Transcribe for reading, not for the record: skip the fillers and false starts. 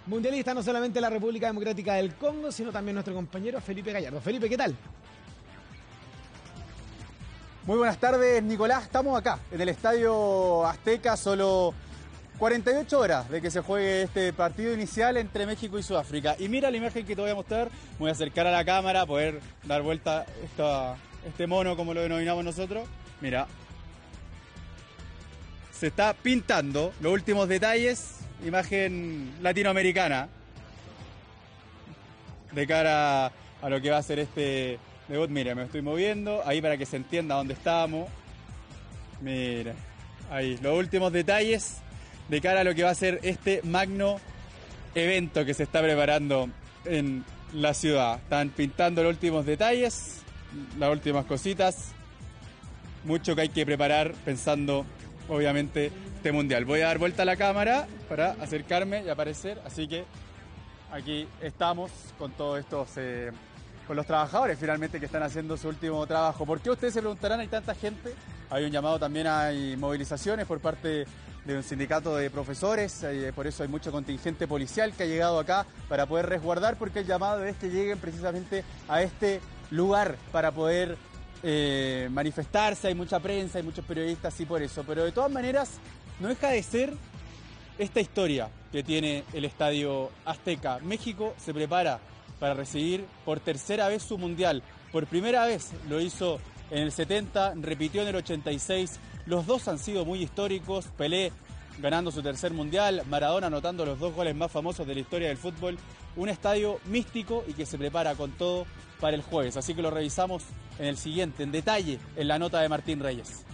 Mundialista no solamente la República Democrática del Congo, sino también nuestro compañero Felipe Gallardo. Felipe, ¿qué tal? Muy buenas tardes, Nicolás. Estamos acá, en el Estadio Azteca, solo 48 horas de que se juegue este partido inicial entre México y Sudáfrica. Y mira la imagen que te voy a mostrar. Me voy a acercar a la cámara, poder dar vuelta este mono, como lo denominamos nosotros. Mira. Se está pintando los últimos detalles. Imagen latinoamericana. De cara a lo que va a ser este debut. Mira, me estoy moviendo ahí para que se entienda dónde estamos. Mira, ahí, los últimos detalles de cara a lo que va a ser este magno evento que se está preparando en la ciudad. Están pintando los últimos detalles, las últimas cositas. Mucho que hay que preparar pensando, obviamente, este mundial. Voy a dar vuelta a la cámara para acercarme y aparecer. Así que aquí estamos con todos estos... con los trabajadores finalmente que están haciendo su último trabajo. ¿Por qué ustedes se preguntarán? Hay tanta gente. Hay un llamado también, hay movilizaciones por parte de un sindicato de profesores, por eso hay mucho contingente policial que ha llegado acá para poder resguardar, porque el llamado es que lleguen precisamente a este lugar para poder manifestarse. Hay mucha prensa, hay muchos periodistas y por eso. Pero de todas maneras, no deja de ser esta historia que tiene el Estadio Azteca. México se prepara para recibir por tercera vez su mundial. Por primera vez lo hizo en el 70, repitió en el 86. Los dos han sido muy históricos. Pelé ganando su tercer mundial, Maradona anotando los 2 goles más famosos de la historia del fútbol. Un estadio místico y que se prepara con todo para el jueves. Así que lo revisamos en el siguiente, en detalle, en la nota de Martín Reyes.